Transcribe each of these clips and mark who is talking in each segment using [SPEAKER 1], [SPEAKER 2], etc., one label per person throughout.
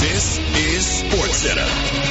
[SPEAKER 1] This is SportsCenter.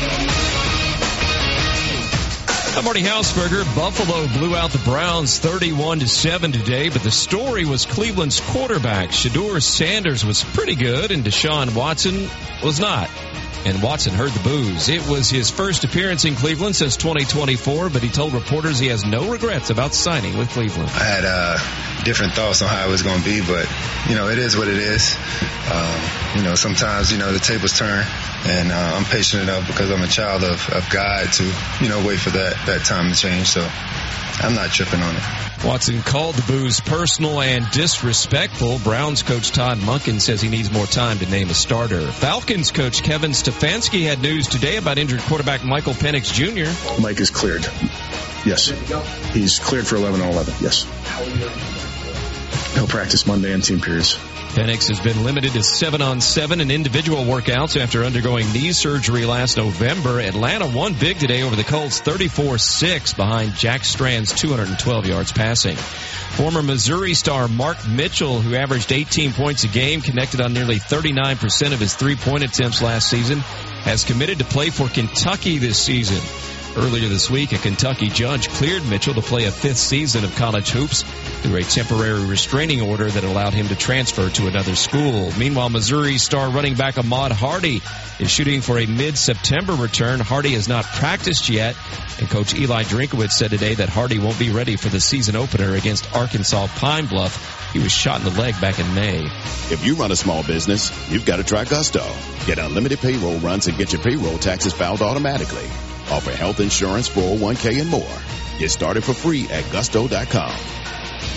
[SPEAKER 2] I'm Marty Hausberger. Buffalo blew out the Browns 31-7 today, but the story was Cleveland's quarterback. Shedeur Sanders was pretty good, and Deshaun Watson was not. And Watson heard the boos. It was his first appearance in Cleveland since 2024, but he told reporters he has no regrets about signing with Cleveland.
[SPEAKER 3] I had different thoughts on how it was going to be, but, it is what it is. Sometimes, the tables turn, and I'm patient enough because I'm a child of God to, wait for that time to change. So I'm not tripping on it.
[SPEAKER 2] Watson called the boos personal and disrespectful. Browns coach Todd Monken says he needs more time to name a starter. Falcons coach Kevin Stefanski had news today about injured quarterback Michael Penix Jr.
[SPEAKER 4] Mike is cleared. Yes. He's cleared for 11-on-11. Yes. He'll practice Monday and team periods.
[SPEAKER 2] Penix has been limited to 7-on-7 and individual workouts after undergoing knee surgery last November. Atlanta won big today over the Colts 34-6 behind Jack Strand's 212 yards passing. Former Missouri star Mark Mitchell, who averaged 18 points a game, connected on nearly 39% of his three-point attempts last season, has committed to play for Kentucky this season. Earlier this week, a Kentucky judge cleared Mitchell to play a fifth season of college hoops through a temporary restraining order that allowed him to transfer to another school. Meanwhile, Missouri star running back Ahmad Hardy is shooting for a mid-September return. Hardy has not practiced yet, and Coach Eli Drinkowitz said today that Hardy won't be ready for the season opener against Arkansas Pine Bluff. He was shot in the leg back in May.
[SPEAKER 1] If you run a small business, you've got to try Gusto. Get unlimited payroll runs and get your payroll taxes filed automatically. Offer health insurance, 401k, and more. Get started for free at gusto.com.